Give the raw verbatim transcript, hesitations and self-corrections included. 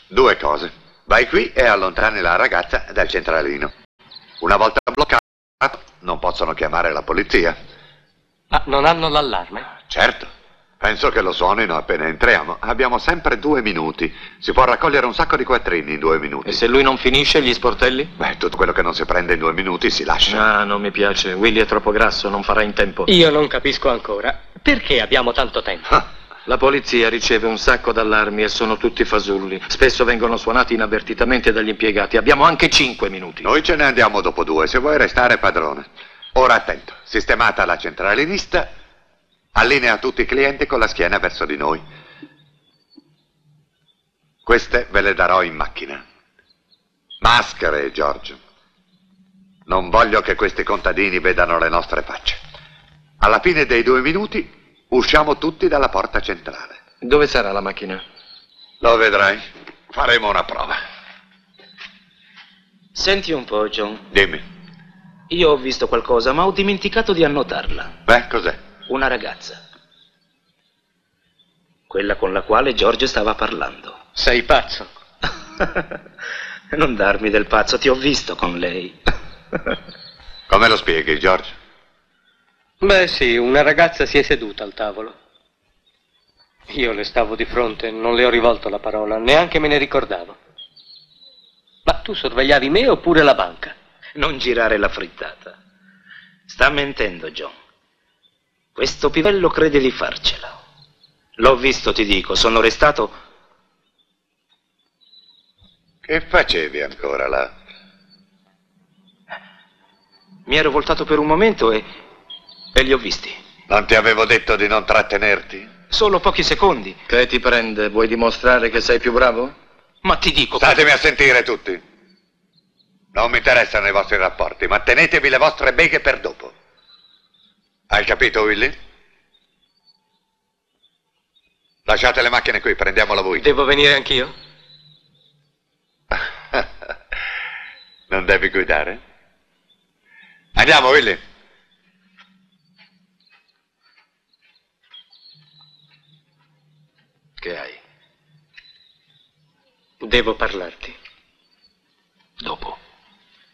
Due cose. Vai qui e allontani la ragazza dal centralino. Una volta bloccato, non possono chiamare la polizia. Ma non hanno l'allarme? Certo. Penso che lo suonino appena entriamo. Abbiamo sempre due minuti. Si può raccogliere un sacco di quattrini in due minuti. E se lui non finisce gli sportelli? Beh, tutto quello che non si prende in due minuti si lascia. Ah, non mi piace. Willy è troppo grasso, non farà in tempo. Io non capisco ancora. Perché abbiamo tanto tempo? La polizia riceve un sacco d'allarmi e sono tutti fasulli. Spesso vengono suonati inavvertitamente dagli impiegati. Abbiamo anche cinque minuti. Noi ce ne andiamo dopo due, se vuoi restare padrone. Ora attento, sistemata la centralinista, allinea tutti i clienti con la schiena verso di noi. Queste ve le darò in macchina. Maschere, Giorgio. Non voglio che questi contadini vedano le nostre facce. Alla fine dei due minuti usciamo tutti dalla porta centrale. Dove sarà la macchina? Lo vedrai. Faremo una prova. Senti un po', John. Dimmi. Io ho visto qualcosa, ma ho dimenticato di annotarla. Beh, cos'è? Una ragazza. Quella con la quale Giorgio stava parlando. Sei pazzo. Non darmi del pazzo, ti ho visto con lei. Come lo spieghi, Giorgio? Beh sì, una ragazza si è seduta al tavolo. Io le stavo di fronte, non le ho rivolto la parola, neanche me ne ricordavo. Ma tu sorvegliavi me oppure la banca? Non girare la frittata. Sta mentendo, John. Questo pivello crede di farcela. L'ho visto, ti dico, sono restato... Che facevi ancora là? Mi ero voltato per un momento e... e li ho visti. Non ti avevo detto di non trattenerti? Solo pochi secondi. Che ti prende? Vuoi dimostrare che sei più bravo? Ma ti dico... Statemi a sentire tutti. Non mi interessano i vostri rapporti, ma tenetevi le vostre beghe per dopo. Hai capito, Willy? Lasciate le macchine qui, prendiamola voi. Devo venire anch'io? Non devi guidare? Andiamo, Willy. Che hai? Devo parlarti. Dopo.